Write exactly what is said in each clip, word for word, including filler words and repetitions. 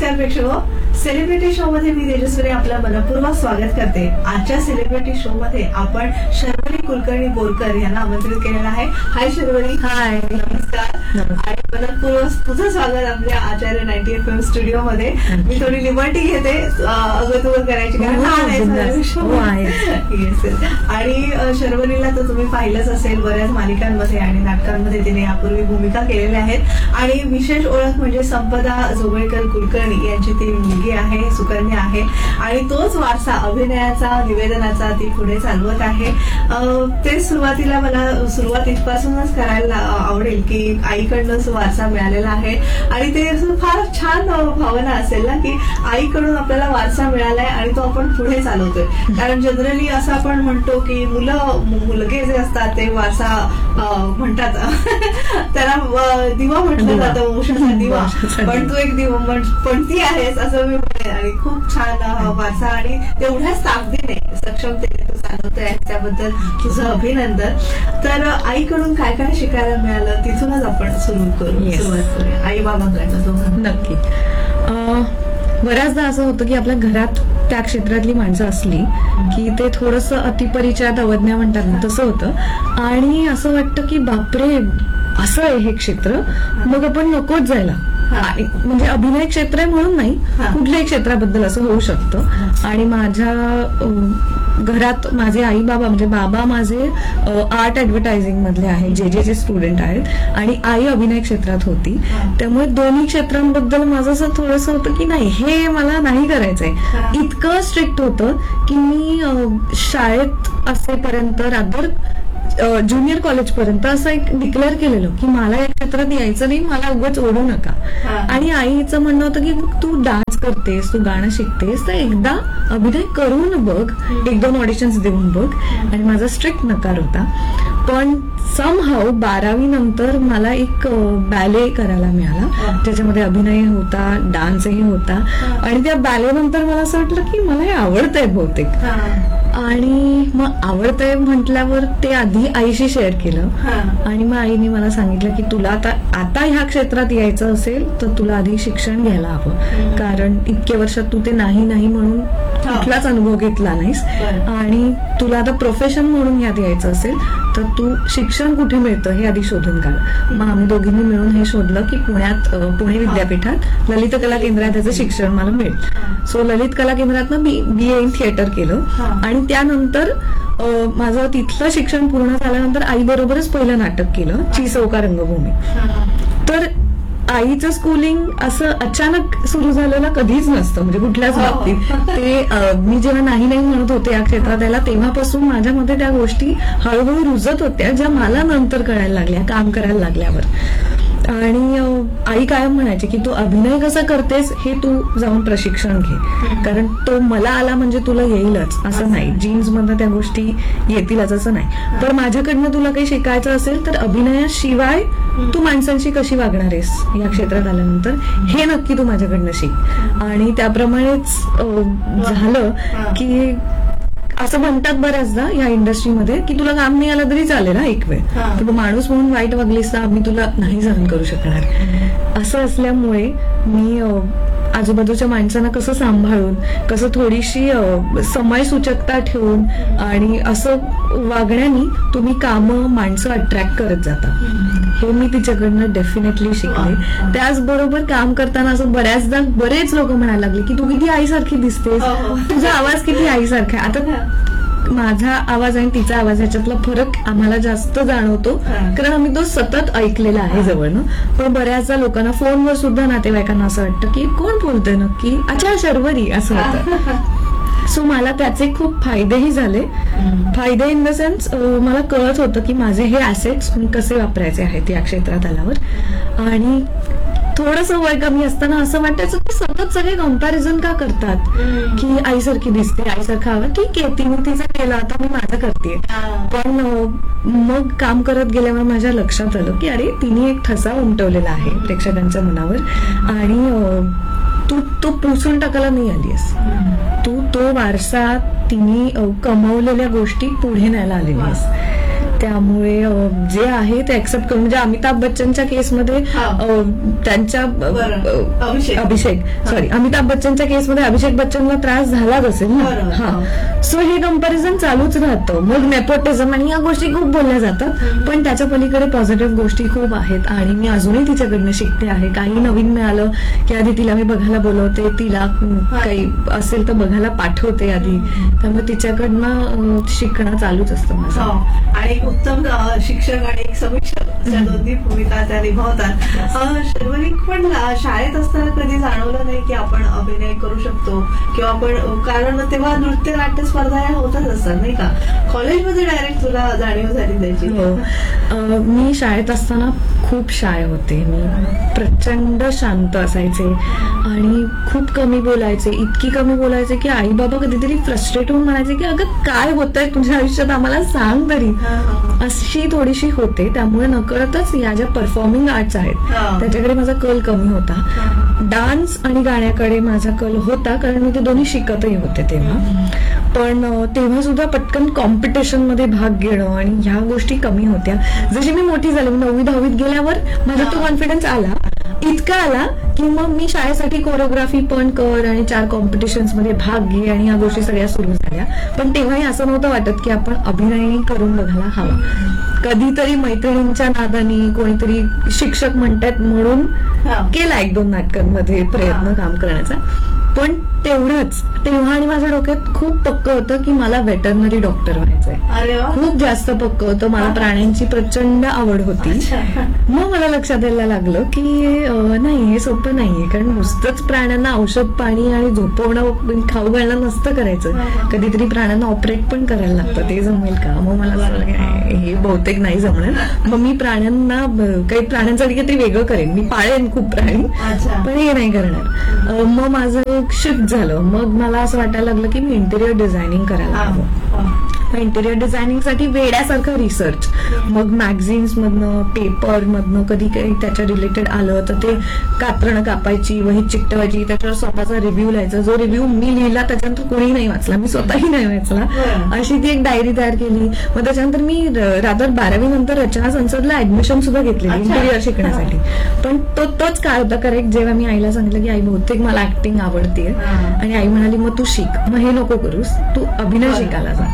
नमस्कार प्रेक्षको, celebrity show मध्ये मी तेजस्वी आपलं मनपूर्वक स्वागत करते. आजच्या सेलिब्रिटी शो मध्ये आपण शर्वरी कुलकर्णी बोरकर यांना आमंत्रित केलेलं आहे. हाय शर्वरी. हाय, नमस्कार. आणि मनपूर्वक तुझं स्वागत आपल्या आचार्य नाईन्टी एफ एम स्टुडिओ मध्ये. मी थोडी लिबर्टी घेते अगोदर करायची, कारण आणि शर्वरीला तर तुम्ही पाहिलंच असेल बऱ्याच मालिकांमध्ये आणि नाटकांमध्ये तिने यापूर्वी भूमिका केलेल्या आहेत. आणि विशेष ओळख म्हणजे संपदा जोगळेकर कुलकर्णी यांची ती मुलगी आहे, सुकन्या आहे. आणि तोच वारसा अभिनयाचा, निवेदनाचा ती पुढे चालवत आहे. ते सुरुवातीला मला सुरुवात इथपासूनच करायला आवडेल की आईकडनं वारसा मिळालेला आहे. आणि ते फार छान भावना असेल ना की आईकडून आपल्याला वारसा मिळालाय आणि तो आपण पुढे चालवतोय. कारण जनरली असं आपण म्हणतो की मुलं मुलगे जे असतात ते वारसा म्हणतात त्याला दिवा म्हटलं जातं, वंशाचा दिवा. पण तू एक दिवा पण ती आहेस असं मी म्हणेन. आणि खूप छान वारसा आणि तेवढ्याच ताकदीने सक्षमतेने तू चालवतोय, त्याबद्दल तुझं अभिनंदन. तर आईकडून काय काय शिकायला मिळालं तिथूनच आपण सुरू करू, सुरुवात करूया आई बाबांकडनं दोघं. नक्की. बऱ्याचदा असं होतं की आपल्या घरात त्या क्षेत्रातली माणसं असली की ते थोडंसं अतिपरिचयात अवज्ञा म्हणतात ना, तसं होतं. आणि असं वाटतं की बापरे असं आहे हे क्षेत्र, मग आपण नकोच जायला. म्हणजे अभिनय क्षेत्र आहे म्हणून नाही, कुठल्याही क्षेत्राबद्दल असं होऊ शकतं. आणि माझ्या घरात माझे आई बाबा म्हणजे बाबा माझे आर्ट ऍडव्हर्टायझिंग मधले आहेत, जे जे जे स्टुडंट आहेत, आणि आई अभिनय क्षेत्रात होती. त्यामुळे दोन्ही क्षेत्रांबद्दल माझं असं थोडंसं होतं की नाही, हे मला नाही करायचंय. इतकं स्ट्रिक्ट होतं की मी शाळेत असेपर्यंत रादर ज्युनियर कॉलेज पर्यंत असं एक डिक्लेअर केलेलं की मला या क्षेत्रात यायचं नाही, मला उगाच ओढू नका. आणि आईचं म्हणणं होतं की तू डान्स करतेस, तू गाणं शिकतेस, तर एकदा अभिनय करून बघ, एक दोन ऑडिशन्स देऊन बघ. आणि माझा स्ट्रिक्ट नकार होता. पण समहाऊ बारावी नंतर मला एक बॅले करायला मिळाला, ज्याच्यामध्ये अभिनय होता, डान्सही होता. आणि त्या बॅले नंतर मला असं वाटलं की मला हे आवडतंय बहुतेक. आणि मग आवडतंय म्हटल्यावर ते आधी आईशी शेअर केलं. आणि मग आईने मला सांगितलं की तुला आता आता ह्या क्षेत्रात यायचं असेल तर तुला आधी शिक्षण घ्यायला हवं, कारण इतक्या वर्षात तू ते नाही नाही म्हणून कुठलाच अनुभव घेतला नाहीस. आणि तुला आता प्रोफेशन म्हणून यात यायचं असेल तर तू शिक्षण कुठे मिळतं हे आधी शोधून काढ. मग आम्ही दोघींनी मिळून हे शोधलं की पुण्यात पुणे विद्यापीठात ललित कला केंद्रात त्याचं शिक्षण मला मिळेल. सो ललित कला केंद्रातनं बी बी ए इन थिएटर केलं. आणि त्यानंतर माझं तिथलं शिक्षण पूर्ण झाल्यानंतर आई बरोबरच पहिलं नाटक केलं, चिसौका रंगभूमी. तर आईचं स्कूलिंग असं अचानक सुरू झालेलं कधीच नसतं, म्हणजे कुठल्याच बाबतीत. ते मी जेव्हा नाही नाही म्हणत होते या क्षेत्रात यायला, तेव्हापासून माझ्यामध्ये त्या गोष्टी हळूहळू रुजत होत्या, ज्या मला नंतर कळायला लागल्या काम करायला लागल्यावर. आणि आई कायम म्हणायची की तू अभिनय कसा करतेस हे तू जाऊन प्रशिक्षण घे, कारण तो मला आला म्हणजे तुला येईलच असं नाही, जीन्स मधनं त्या गोष्टी येतीलच असं नाही. पण माझ्याकडनं तुला काही शिकायचं असेल तर अभिनयाशिवाय तू माणसांशी कशी वागणार आहेस या क्षेत्रात आल्यानंतर हे नक्की तू माझ्याकडनं शिक. आणि त्याप्रमाणेच झालं की असं म्हणतात बऱ्याचदा या इंडस्ट्रीमध्ये की तुला काम नाही आलं तरी चालेल ना एक वेळ, पण माणूस म्हणून वाईट वागलीस तर आम्ही तुला नाही सहन करू शकणार. असं असल्यामुळे मी आजूबाजूच्या माणसांना कसं सांभाळून, कसं थोडीशी समयसूचकता ठेवून आणि असं वागण्याने तुम्ही कामं माणसं अट्रॅक्ट करत जाता, हे मी तिच्याकडनं डेफिनेटली शिकले. त्याचबरोबर काम करताना असं बऱ्याचदा बरेच लोक म्हणायला लागले की तू किती आईसारखी दिसतेस, तुझा आवाज किती आईसारखा आहे. आता माझा आवाज आणि तिचा आवाज ह्याच्यातला फरक आम्हाला जास्त जाणवतो, कारण आम्ही तो सतत ऐकलेला आहे जवळनं. पण बऱ्याचदा लोकांना फोनवर सुद्धा नातेवाईकांना असं वाटतं की कोण बोलतोय नक्की, अच्छा शर्वरी असं होतं. सो मला त्याचे खूप फायदेही झाले. फायदे इन द सेन्स मला कळत होतं की माझे हे ऍसेट्स मी कसे वापरायचे आहेत या क्षेत्रात आल्यावर. आणि थोडंसं वय कमी असताना असं वाटायचं की सतत सगळे कम्पॅरिझन का करतात की आईसारखी दिसते, आईसारखं हवं, ठीक आहे तिने तिचं केलं आता मी माझं करते. पण मग काम करत गेल्यावर माझ्या लक्षात आलं की अरे तिने एक ठसा उमटवलेला आहे प्रेक्षकांच्या मनावर, आणि तू तो पुसून टाकायला नाही आलीस, तू तो वारसा तिने कमवलेल्या गोष्टी पुढे न्यायला आलेली आहेस. त्यामुळे अं, जे आहे ते ऍक्सेप्ट करून, म्हणजे अमिताभ बच्चनच्या केसमध्ये हा. अं, त्यांच्या बरं. अं, अभिषेक. अभिषेक सॉरी अमिताभ बच्चनच्या केसमध्ये अभिषेक बच्चनला त्रास झालाच असेल ना. बरोबर. हा, सो हे कंपॅरिझन चालूच राहतं. मग नेपोटिझम आणि या गोष्टी खूप बोलल्या जातात, पण त्याच्या पलीकडे पॉझिटिव्ह गोष्टी खूप आहेत आणि मी अजूनही तिच्याकडनं शिकते आहे. काही नवीन मिळालं की आधी तिला मी बघायला बोलवते, तिला अं, काही असेल तर बघायला पाठवते आधी. त्यामुळे तिच्याकडनं अं, शिकणं चालूच असतं माझं. हो. आणि एक उत्तम अ, शिक्षक आणि एक समीक्षक या दोन्ही भूमिका त्या निभावतात. अ, शर्वरी, पण अ, शाळेत असताना कधी जाणवलं नाही की आपण अभिनय करू शकतो किंवा आपण अ, कारण तेव्हा नृत्य नाट्य स्पर्धा या होतच असतात नाही का? कॉलेजमध्ये डायरेक्ट तुला जाणीव झाली त्याची? हो. अं, मी शाळेत असताना खूप शाय होते. मी प्रचंड शांत असायचे आणि खूप कमी बोलायचे. इतकी कमी बोलायचे की आई बाबा कधीतरी फ्रस्ट्रेट होऊन म्हणायचे की अगं काय होतंय तुझ्या आयुष्यात, आम्हाला सांग तरी. हा, हा, हा. अशी थोडीशी होते. त्यामुळे नकळतच या ज्या परफॉर्मिंग आर्ट्स आहेत हा. त्याच्याकडे माझा कल कमी होता. डान्स आणि गाण्याकडे माझा कल होता, कारण मी ते दोन्ही शिकतही होते तेव्हा. पण अं, तेव्हा सुद्धा पटकन कॉम्पिटिशन मध्ये भाग घेणं आणि ह्या गोष्टी कमी होत्या. जशी मी मोठी झाली, मी नववी दहावीत गेल्यावर माझा तो कॉन्फिडन्स आला, इतका आला की मग मी शाळेसाठी कोरिओग्राफी पण कर आणि चार कॉम्पिटिशन्स मध्ये भाग घे आणि या गोष्टी सगळ्या सुरू झाल्या. पण तेव्हाही असं नव्हतं वाटत की आपण अभिनय करून बघायला हवा. कधीतरी मैत्रिणींच्या नादानी कोणीतरी शिक्षक म्हणतात म्हणून हा. केला एक दोन नाटकांमध्ये प्रयत्न हा. काम करण्याचा. पण तेवढंच तेव्हा आणि माझ्या डोक्यात खूप पक्क होतं की मला वेटरनरी डॉक्टर व्हायचंय. अरे वा. खूप जास्त पक्क होतं. मला प्राण्यांची प्रचंड आवड होती. अच्छा. मग मला लक्षात यायला लागलं की अं, नाही, हे सोपं नाहीये, कारण नुसतंच प्राण्यांना औषध पाणी आणि झोपवणं खाऊ घालणं नसतं करायचं. कधीतरी प्राण्यांना ऑपरेट पण करायला लागतं. ते जमेल का? मग मला असं वाटलं की हे बहुतेक नाही जमणार. मग मी प्राण्यांना ब- काही प्राण्यांसाठी काहीतरी वेगळं करेन. मी पाळेन खूप प्राणी, अच्छा. पण हे नाही करणार. अं, मग माझं शिफ्ट झालं. मग मला असं वाटायला लागलं की मी इंटिरियर डिझायनिंग करायला हा. हवं. हा. इंटिरियर डिझायनिंग साठी वेड्यासारखं रिसर्च, मग मॅगझिन्स मधनं, पेपर मधनं कधी काही त्याच्या रिलेटेड आलं तर ते कात्रणं कापायची, वहीत चिकटवायची, त्याच्यावर स्वतःचा रिव्ह्यू लिहायचा. जो रिव्ह्यू मी लिहिला त्याच्यानंतर कोणी नाही वाचला, मी स्वतःही नाही वाचला. अशी ती एक डायरी तयार केली. मग त्याच्यानंतर मी रादर बारावी नंतर रचना संसदला ऍडमिशन सुद्धा घेतलेली इंटिरियर शिकण्यासाठी. पण तो तोच काळ होता करेक्ट जेव्हा मी आईला सांगितलं की आई बहुतेक मला ऍक्टिंग आवडते, आणि आई म्हणाली मग तू शिक, मग हे नको करूस, तू अभिनय शिकायला जा.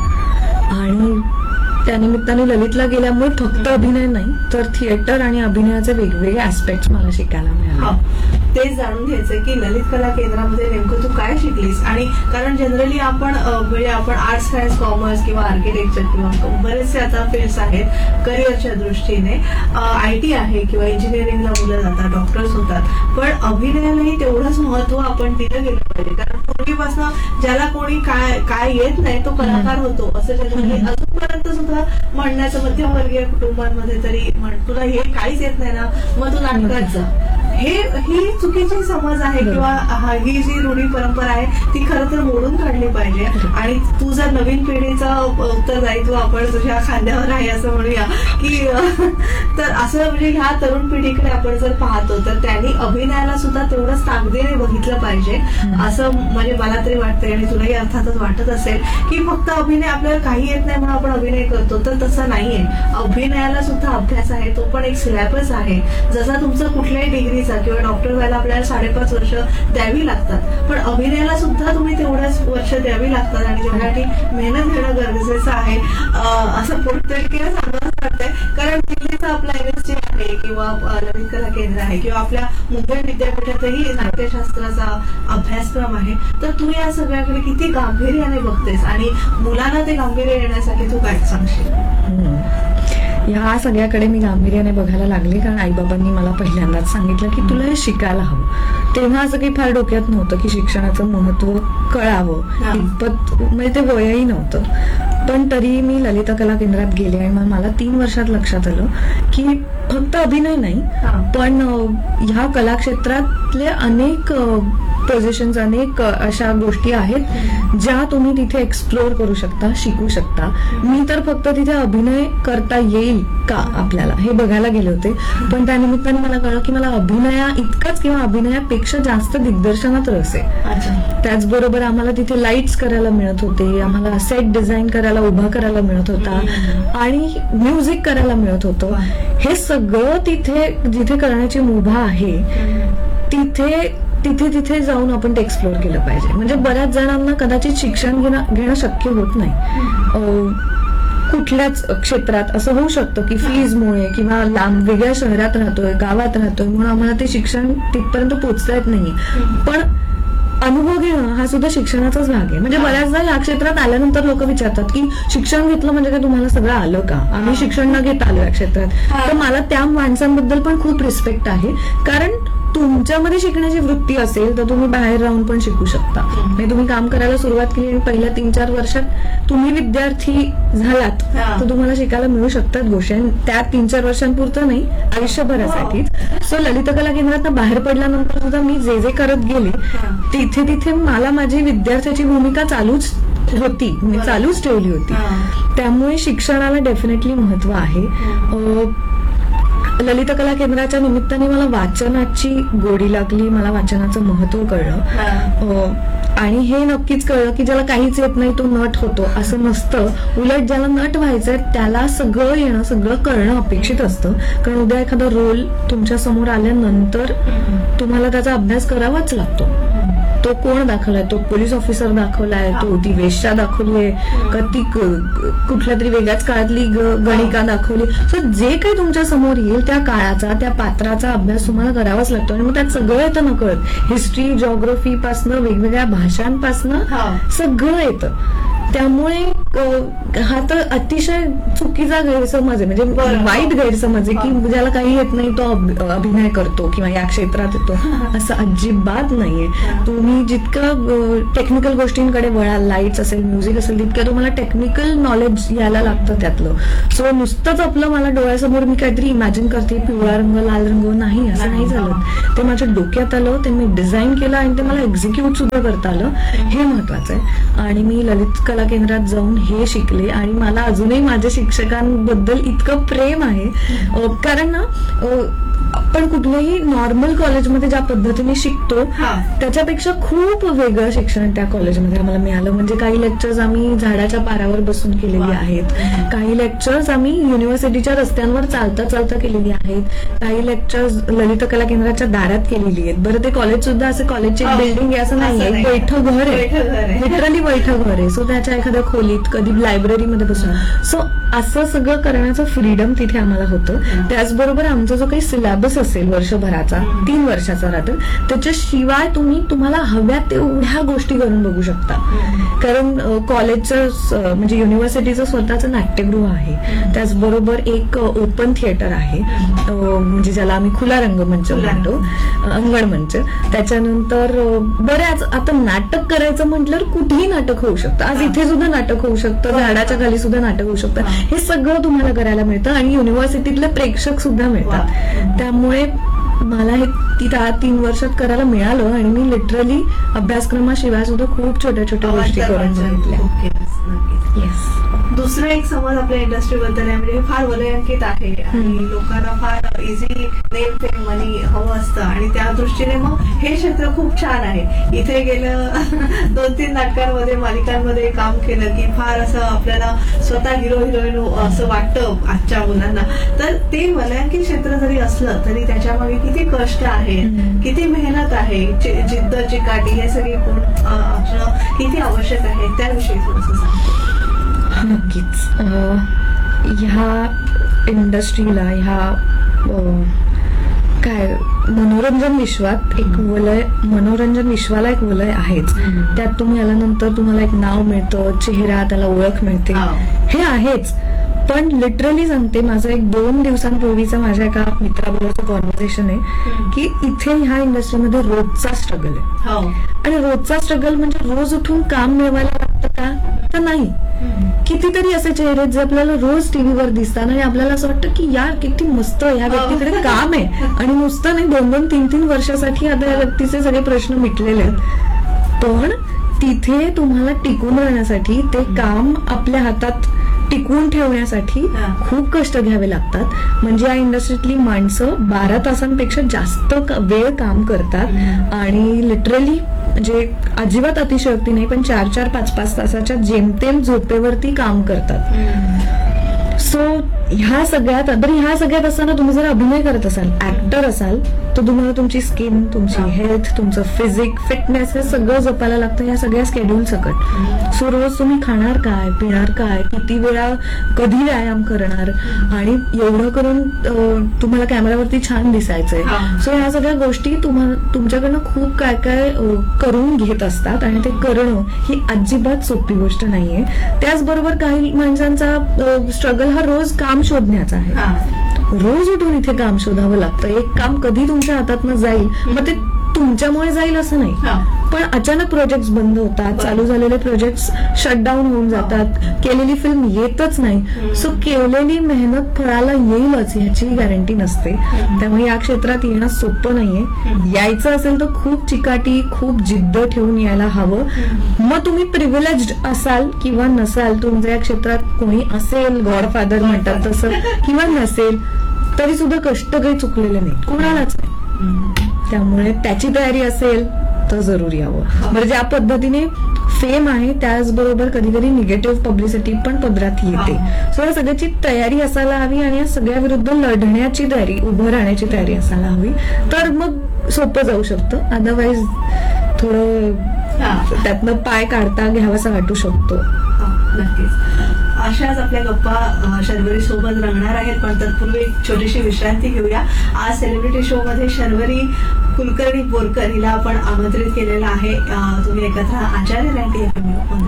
आणि त्यानिमित्ताने ललितला गेल्यामुळे फक्त अभिनय नाही तर थिएटर आणि अभिनयाचे वेगवेगळे ऍस्पेक्ट मला शिकायला मिळाले. हा. तेच जाणून घ्यायचंय की ललित कला केंद्रामध्ये नेमकं तू काय शिकलीस. आणि कारण जनरली आपण अ, म्हणजे आपण आर्ट्स सायन्स कॉमर्स किंवा आर्किटेक्चर किंवा बरेचसे आता फील्ड्स आहेत करिअरच्या दृष्टीने, आयटी आहे किंवा इंजिनिअरिंगला मुलं जातात, डॉक्टर्स होतात, पण अभिनयालाही तेवढंच महत्व आपण दिलं गेलं पाहिजे. कारण पूर्वीपासून ज्याला कोणी काय काय येत नाही तो कलाकार होतो असं जनरली अजूनपर्यंत सुद्धा म्हणण्याचं मध्यमवर्गीय कुटुंबांमध्ये तरी म्हण, तुला हे काहीच येत नाही ना मग तू नाटकात जा. हे ही चुकीची समज आहे किंवा हा- ही जी रूढी परंपरा आहे ती खरं तर मोडून काढली पाहिजे. आणि तू जर नवीन पिढीचं उत्तरदायित्व आपण तुझ्या खांद्यावर आहे असं म्हणूया की तर असं म्हणजे ह्या तरुण पिढीकडे आपण जर पाहतो तर त्यांनी अभिनयाला सुद्धा तेवढंच ताकदीने बघितलं पाहिजे असं म्हणजे मला तरी वाटतंय. आणि तुलाही अर्थातच वाटत असेल की फक्त अभिनय आपल्याला काही येत नाही म्हणून आपण अभिनय करतो, तर तसं नाहीये. अभिनयाला सुद्धा अभ्यास आहे, तो पण एक सिलेबस आहे. जसा तुमचं कुठल्याही डिग्रीचा किंवा डॉक्टर व्हायला आपल्याला साडेपाच वर्ष द्यावी लागतात, पण अभिनयाला सुद्धा तुम्ही तेवढ्याच वर्ष द्यावी लागतात आणि त्यासाठी मेहनत घेणं गरजेचं आहे असं पुढतरी किंवा सांगायला वाटतंय. कारण दिल्लीचा आपला एमएससी आहे किंवा ललित कला केंद्र आहे किंवा आपल्या मुंबई विद्यापीठातही नाट्यशास्त्राचा अभ्यासक्रम आहे, तर तू या सगळ्याकडे किती गांभीर्याने बघतेस आणि मुलांना ते गांभीर्य येण्यासाठी तू काय सांगशील? ह्या सगळ्याकडे मी गांभीर्याने बघायला लागले कारण आईबाबांनी मला पहिल्यांदाच सांगितलं की तुला हे शिकायला हवं. तेव्हा असं काही फार डोक्यात नव्हतं की शिक्षणाचं महत्व कळावं, इतपत म्हणजे ते वयही नव्हतं. पण तरी मी ललित कला केंद्रात गेले आणि मग मला तीन वर्षात लक्षात आलं की फक्त अभिनय नाही पण ह्या कलाक्षेत्रातले अनेक पोझिशन्स, अनेक अशा गोष्टी आहेत ज्या तुम्ही तिथे एक्सप्लोर करू शकता, शिकू शकता. मी तर फक्त तिथे अभिनय करता येईल का आपल्याला हे बघायला गेले होते, पण त्यानिमित्ताने मला कळलं की मला अभिनया इतकंच किंवा अभिनयापेक्षा जास्त दिग्दर्शनात रस आहे. त्याचबरोबर आम्हाला तिथे लाईट्स करायला मिळत होते, आम्हाला सेट डिझाईन करायला उभा करायला मिळत होता आणि म्युझिक करायला मिळत होतं. हे सगळं तिथे जिथे करण्याची मुभा आहे तिथे तिथे तिथे जाऊन आपण ते एक्सप्लोर केलं पाहिजे. म्हणजे बऱ्याच जणांना कदाचित शिक्षण घेणं घेणं शक्य होत नाही कुठल्याच क्षेत्रात. असं होऊ शकतं की फीजमुळे किंवा लांब वेगळ्या शहरात राहतोय, गावात राहतोय, म्हणून आम्हाला ते शिक्षण तिथपर्यंत पोहोचता येत नाहीये. पण अनुभव घेणं हा सुद्धा शिक्षणाचाच भाग आहे. म्हणजे बऱ्याचदा या क्षेत्रात आल्यानंतर लोक विचारतात की शिक्षण घेतलं म्हणजे काय तुम्हाला सगळं आलं का? आम्ही शिक्षण न घेता आलो या क्षेत्रात. तर मला त्या माणसांबद्दल पण खूप रिस्पेक्ट आहे, कारण तुमच्यामध्ये शिकण्याची वृत्ती असेल तर तुम्ही बाहेर राहून पण शिकू शकता. म्हणजे तुम्ही काम करायला सुरुवात केली आणि पहिल्या तीन चार वर्षात तुम्ही विद्यार्थी झालात तर तुम्हाला शिकायला मिळू शकतात गोष्टी, आणि त्या तीन चार वर्षांपुरतं नाही, आयुष्यभरासाठीच. सो ललित कला केंद्रात बाहेर पडल्यानंतर सुद्धा मी जे जे करत गेले तिथे तिथे मला माझी विद्यार्थ्याची भूमिका चालूच होती, मी चालूच ठेवली होती. त्यामुळे शिक्षणाला डेफिनेटली महत्व आहे. ललित कला केंद्राच्या निमित्ताने मला वाचनाची गोडी लागली, मला वाचनाचं महत्व कळलं. आणि हे नक्कीच कळलं की ज्याला काहीच येत नाही तो नट होतो असं नसतं. उलट ज्याला नट व्हायचंय त्याला सगळं येणं, सगळं कळणं अपेक्षित असतं. कारण उद्या एखादा रोल तुमच्या समोर आल्यानंतर तुम्हाला त्याचा अभ्यास करावाच लागतो. तो कोण दाखवलाय, तो पोलीस ऑफिसर दाखवलाय, तो ती वेश्या दाखवलीये का, ती कुठल्या तरी वेगळ्याच काळातली गणिका दाखवली. सो जे काही तुमच्या समोर येईल त्या काळाचा, त्या पात्राचा अभ्यास तुम्हाला करावाच लागतो. आणि मग त्यात सगळं येतं न कळत, हिस्ट्री, जॉग्रफी पासनं, वेगवेगळ्या भाषांपासनं सगळं येतं. त्यामुळे हा तर अतिशय चुकीचा गैरसमज आहे, म्हणजे वाईट गैरसमज आहे की ज्याला काही येत नाही तो अभिनय करतो किंवा या क्षेत्रात येतो, असं अजिबात नाहीये. तुम्ही जितकं टेक्निकल गोष्टींकडे वळाल, लाईट्स असेल, म्युझिक असेल, तितकं तुम्हाला टेक्निकल नॉलेज यायला लागतं त्यातलं. सो नुसतंच आपलं मला डोळ्यासमोर मी काहीतरी इमॅजिन करते, पिवळा रंग, लाल रंग, नाही, असं नाही झालं. ते माझ्या डोक्यात आलं, ते मी डिझाईन केलं आणि ते मला एक्झिक्यूट सुद्धा करता आलं, हे महत्वाचं आहे. आणि मी ललित कला केंद्रात जाऊन हे शिकले आणि मला अजूनही माझ्या शिक्षकांबद्दल इतकं प्रेम आहे. कारण ना आपण कुठल्याही नॉर्मल कॉलेजमध्ये ज्या पद्धतीने शिकतो त्याच्यापेक्षा खूप वेगळं शिक्षण त्या कॉलेजमध्ये आम्हाला मिळालं. म्हणजे काही लेक्चर्स आम्ही झाडाच्या पारावर बसून केलेली आहेत, काही लेक्चर्स आम्ही युनिव्हर्सिटीच्या रस्त्यांवर चालता चालता केलेली आहेत, काही लेक्चर्स ललित कला केंद्राच्या दारात केलेली आहेत. बरं, ते कॉलेज सुद्धा असं कॉलेजची बिल्डिंग आहे असं नाहीये, बैठक घर आहे, लिटरली बैठक घर आहे. सो त्याच्या एखाद्या खोलीत, कधी लायब्ररीमध्ये बसून, सो असं सगळं करण्याचं फ्रीडम तिथे आम्हाला होतं. त्याचबरोबर आमचा जो काही सिलेबस असेल वर्षभराचा, तीन वर्षाचा राहतो, त्याच्याशिवाय तुम्ही तुम्हाला हव्या तेवढ्या गोष्टी करून बघू शकता. कारण कॉलेजचं म्हणजे युनिव्हर्सिटीचं स्वतःचं नाट्यगृह आहे, त्याचबरोबर एक ओपन थिएटर आहे, म्हणजे ज्याला आम्ही खुला रंगमंच म्हणतो, अंगणमंच. त्याच्यानंतर बऱ्याच, आता नाटक करायचं म्हटल्यावर कुठेही नाटक होऊ शकतं. आज इथे सुद्धा नाटक होऊ शकतं, झाडाच्या खाली सुद्धा नाटक होऊ शकतं. हे सगळं तुम्हाला करायला मिळतं आणि युनिव्हर्सिटीतले प्रेक्षक सुद्धा मिळतात. त्यामुळे मला हे तीन वर्षात करायला मिळालं आणि मी लिटरली अभ्यासक्रमाशिवाय सुद्धा खूप छोट्या छोट्या गोष्टी करून बघितल्या. येस. दुसरं एक समज आपल्या इंडस्ट्रीबद्दल आहे, म्हणजे फार वलयांकित आहे आणि लोकांना फार इझी नेम फेम मनी हवं असतं आणि त्या दृष्टीने मग हे क्षेत्र खूप छान आहे. इथे गेलं, दोन तीन नाटकांमध्ये, मालिकांमध्ये काम केलं की फार असं आपल्याला स्वतः हिरो हिरोईन असं वाटतं आजच्या मुलांना. तर ते वलयांकित क्षेत्र जरी असलं तरी त्याच्यामागे किती कष्ट आहे, किती मेहनत आहे, जिद्द चिकाटी हे सगळे गुण असणं किती आवश्यक आहे, त्याविषयी थोडंसं सांगतो. नक्कीच. ह्या इंडस्ट्रीला, ह्या काय मनोरंजन विश्वात एक वलय, मनोरंजन विश्वाला एक वलय आहेच. त्यात तुम्ही आल्यानंतर तुम्हाला एक नाव मिळतं, चेहरा, त्याला ओळख मिळते, हे आहेच. पण लिटरली सांगते, माझं एक दोन दिवसांपूर्वीचं माझ्या एका मित्राबरोबरचं कॉन्व्हर्सेशन आहे की इथे ह्या इंडस्ट्रीमध्ये रोजचा स्ट्रगल आहे. आणि रोजचा स्ट्रगल म्हणजे रोज उठून काम मिळवायला लागतं का, तर नाही. कितीतरी असे चेहरे आहेत जे आपल्याला रोज टीव्हीवर दिसतात आणि आपल्याला असं वाटतं की यार किती मस्त ह्या व्यक्तीकडे काम आहे, आणि नुसतं नाही दोन दोन तीन तीन वर्षासाठी आता या व्यक्तीचे सगळे प्रश्न मिटलेले आहेत. पण तिथे तुम्हाला टिकून राहण्यासाठी, ते काम आपल्या हातात टिकवून ठेवण्यासाठी खूप कष्ट घ्यावे लागतात. म्हणजे या इंडस्ट्रीतली माणसं बारा तासांपेक्षा जास्त क- वेळ काम करतात आणि लिटरली म्हणजे अजिबात अतिशयोक्ती नाही, पण चार चार पाच पाच तासाच्या जेमतेम झोपेवरती काम करतात. सो ह्या सगळ्यात बरं ह्या सगळ्यात असताना तुम्ही जर अभिनय करत असाल, ऍक्टर असाल, तर तुम्हाला तुमची स्किन, तुमची हेल्थ, तुमचं फिजिक, फिटनेस हे सगळं जपायला लागतं या सगळ्या स्केड्यूल सकट. सो रोज तुम्ही खाणार काय, पिणार काय, किती वेळा, कधी व्यायाम करणार, आणि एवढं करून अं, तुम्हाला कॅमेरावरती छान दिसायचंय. सो ह्या सगळ्या गोष्टी तुम्हाला तुमच्याकडनं खूप काय काय अं, करून घेत असतात, आणि ते करणं ही अजिबात सोपी गोष्ट नाहीये. त्याचबरोबर काही माणसांचा स्ट्रगल हा रोज काम शोधण्याचा आहे. रोज उठून इथे काम शोधावं लागतं. एक काम कधी तुमच्या हातातनं जाईल, मग ते तुमच्यामुळे जाईल असं नाही, पण अचानक प्रोजेक्ट बंद होतात, चालू झालेले प्रोजेक्ट शटडाऊन होऊन जातात, केलेली फिल्म येतच नाही. सो केलेली मेहनत फळाला येईलच ह्याची गॅरंटी नसते. त्यामुळे या क्षेत्रात येणं सोपं नाहीये. यायचं असेल तर खूप चिकाटी, खूप जिद्द ठेवून यायला हवं. मग तुम्ही प्रिव्हिलेज्ड असाल किंवा नसाल, तुमच्या या क्षेत्रात कोणी असेल, गॉडफादर म्हणतात तसं, किंवा नसेल, तरी सुद्धा कष्ट काही चुकलेले नाही, कोणालाच नाही. त्यामुळे त्याची तयारी असेल तर जरूर यावं. बरं, ज्या पद्धतीने फेम आहे त्याचबरोबर कधी कधी निगेटिव्ह पब्लिसिटी पण पदरात येते. सो या सगळ्याची तयारी असायला हवी, आणि या सगळ्या विरुद्ध लढण्याची तयारी, उभं राहण्याची तयारी असायला हवी. तर मग सोपं जाऊ शकतं. अदरवाईज थोडं त्यातनं पाय काढता घ्यावासा वाटू शकतो. नक्कीच. अशाच आपल्या गप्पा शर्वरी सोबत रंगणार आहेत, पण तत्पूर्वी एक छोटीशी विश्रांती घेऊया. आज सेलिब्रिटी शो मध्ये शर्वरी कुलकर्णी बोरकर हिला आपण आमंत्रित केलेलं आहे. तुम्ही एकत्र आचार्य